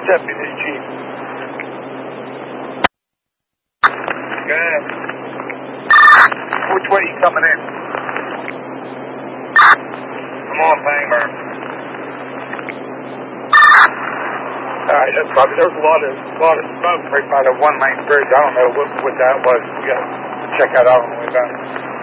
step in his Jeep. Go ahead. Which way are you coming in? I'm on Bangburn. Alright, that's probably, there was a lot of smoke right by the one-lane bridge. I don't know what that was. We got to check that out on the way back.